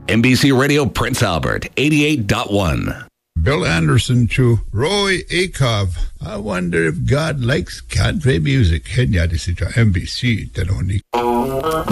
NBC Radio Prince Albert, 88.1. Bill Anderson to Roy Acuff. I wonder if God likes country music. Kenya, this is NBC.